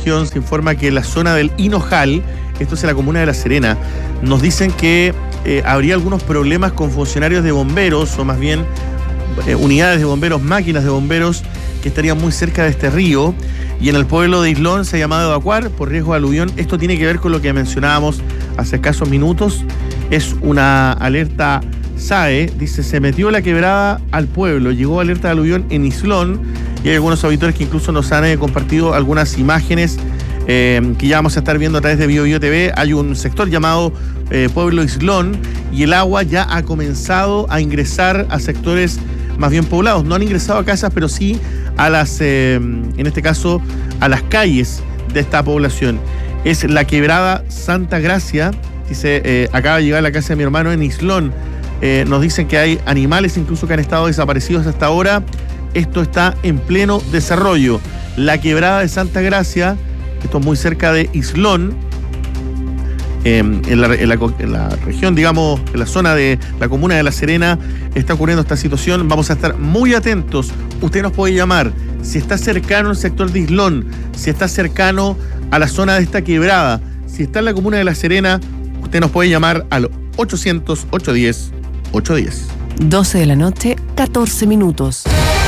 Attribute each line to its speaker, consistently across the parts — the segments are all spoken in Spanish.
Speaker 1: región se informa que en la zona del Hinojal, esto es en la comuna de La Serena, nos dicen que habría algunos problemas con funcionarios de bomberos, o más bien unidades de bomberos, máquinas de bomberos, que estarían muy cerca de este río. Y en el pueblo de Islón se ha llamado a evacuar por riesgo de aluvión. Esto tiene que ver con lo que mencionábamos hace escasos minutos. Es una alerta SAE. Dice, se metió la quebrada al pueblo. Llegó alerta de aluvión en Islón. Y hay algunos auditores que incluso nos han compartido algunas imágenes que ya vamos a estar viendo a través de BioBio TV. Hay un sector llamado Pueblo Islón y el agua ya ha comenzado a ingresar a sectores más bien poblados. No han ingresado a casas, pero sí a las, en este caso, a las calles de esta población. Es la quebrada Santa Gracia. Dice, acaba de llegar a la casa de mi hermano en Islón. Nos dicen que hay animales incluso que han estado desaparecidos hasta ahora. Esto está en pleno desarrollo. La quebrada de Santa Gracia, esto es muy cerca de Islón, en la región, digamos, en la zona de la comuna de La Serena, está ocurriendo esta situación. Vamos a estar muy atentos. Usted nos puede llamar si está cercano al sector de Islón, si está cercano a la zona de esta quebrada, si está en la comuna de La Serena, usted nos puede llamar al 800-810-810.
Speaker 2: 12 de la noche, 14 minutos.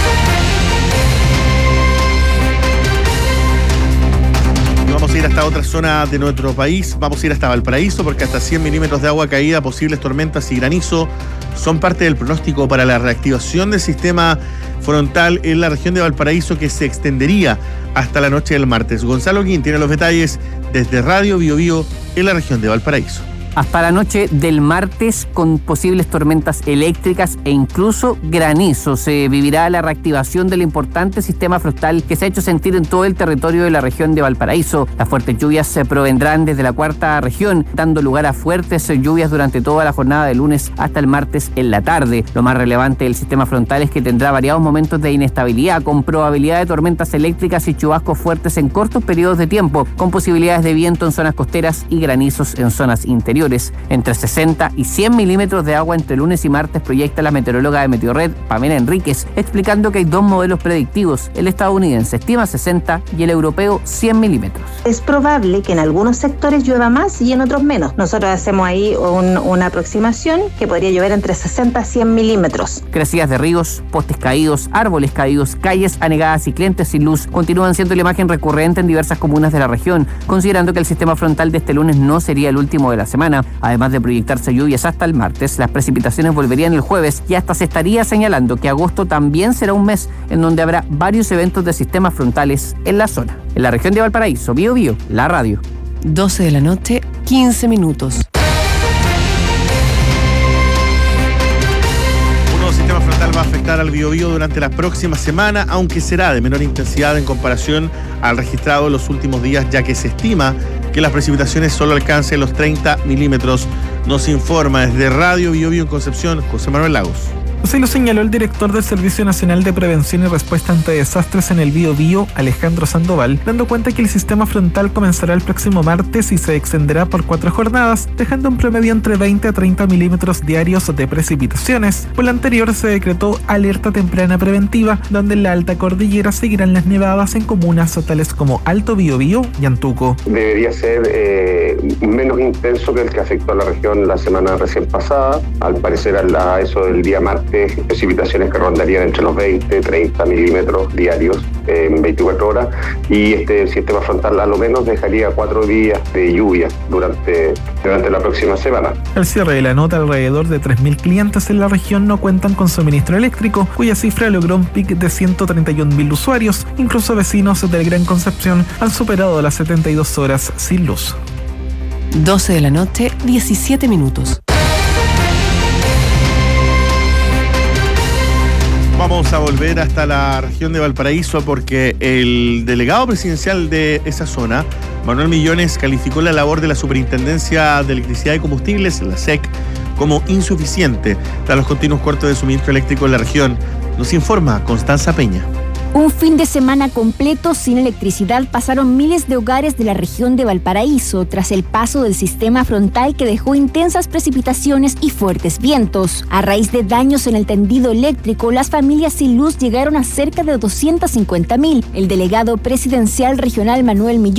Speaker 1: Vamos a ir hasta otra zona de nuestro país, vamos a ir hasta Valparaíso, porque hasta 100 milímetros de agua caída, posibles tormentas y granizo son parte del pronóstico para la reactivación del sistema frontal en la región de Valparaíso, que se extendería hasta la noche del martes. Gonzalo Guín tiene los detalles desde Radio BioBio en la región de Valparaíso.
Speaker 3: Hasta la noche del martes, con posibles tormentas eléctricas e incluso granizo, se vivirá la reactivación del importante sistema frontal que se ha hecho sentir en todo el territorio de la región de Valparaíso. Las fuertes lluvias se provendrán desde la cuarta región, dando lugar a fuertes lluvias durante toda la jornada de lunes hasta el martes en la tarde. Lo más relevante del sistema frontal es que tendrá variados momentos de inestabilidad, con probabilidad de tormentas eléctricas y chubascos fuertes en cortos periodos de tiempo, con posibilidades de viento en zonas costeras y granizos en zonas interiores. Entre 60 y 100 milímetros de agua entre lunes y martes, proyecta la meteoróloga de Meteorred, Pamela Enríquez, explicando que hay dos modelos predictivos. El estadounidense estima 60 y el europeo 100 milímetros.
Speaker 4: Es probable que en algunos sectores llueva más y en otros menos. Nosotros hacemos ahí una aproximación que podría llover entre 60 a 100 milímetros.
Speaker 3: Crecidas de ríos, postes caídos, árboles caídos, calles anegadas y clientes sin luz continúan siendo la imagen recurrente en diversas comunas de la región, considerando que el sistema frontal de este lunes no sería el último de la semana. Además de proyectarse lluvias hasta el martes, las precipitaciones volverían el jueves y hasta se estaría señalando que agosto también será un mes en donde habrá varios eventos de sistemas frontales en la zona. En la región de Valparaíso, BioBio, la radio.
Speaker 2: 12 de la noche, 15 minutos.
Speaker 1: Un nuevo sistema frontal va a afectar al BioBio durante la próxima semana, aunque será de menor intensidad en comparación al registrado en los últimos días, ya que se estima que las precipitaciones solo alcancen los 30 milímetros. Nos informa desde Radio BioBio en Concepción, José Manuel Lagos.
Speaker 5: Así lo señaló el director del Servicio Nacional de Prevención y Respuesta ante Desastres en el BioBio, Alejandro Sandoval, dando cuenta que el sistema frontal comenzará el próximo martes y se extenderá por 4 jornadas, dejando un promedio entre 20 a 30 milímetros diarios de precipitaciones. Por lo anterior se decretó alerta temprana preventiva, donde en la alta cordillera seguirán las nevadas en comunas tales como Alto BioBio y Antuco.
Speaker 6: Debería ser menos intenso que el que afectó a la región la semana recién pasada. Al parecer a eso del día martes, precipitaciones que rondarían entre los 20 30 milímetros diarios en 24 horas, y este sistema frontal a lo menos dejaría 4 días de lluvia durante la próxima semana.
Speaker 5: Al cierre de la nota, alrededor de 3.000 clientes en la región no cuentan con suministro eléctrico, cuya cifra logró un pic de 131.000 usuarios. Incluso vecinos del Gran Concepción han superado las 72 horas sin luz.
Speaker 2: 12 de la noche, 17 minutos.
Speaker 1: Vamos a volver hasta la región de Valparaíso porque el delegado presidencial de esa zona, Manuel Millones, calificó la labor de la Superintendencia de Electricidad y Combustibles, la SEC, como insuficiente tras los continuos cortes de suministro eléctrico en la región. Nos informa Constanza Peña.
Speaker 7: Un fin de semana completo sin electricidad pasaron miles de hogares de la región de Valparaíso tras el paso del sistema frontal que dejó intensas precipitaciones y fuertes vientos. A raíz de daños en el tendido eléctrico, las familias sin luz llegaron a cerca de 250.000. El delegado presidencial regional Manuel Millones